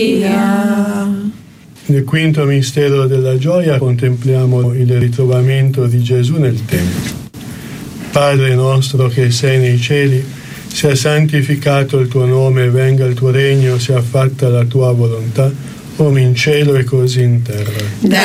Nel quinto mistero della gioia contempliamo il ritrovamento di Gesù nel Tempio. Padre nostro che sei nei cieli, sia santificato il tuo nome, venga il tuo regno, sia fatta la tua volontà, come in cielo e così in terra.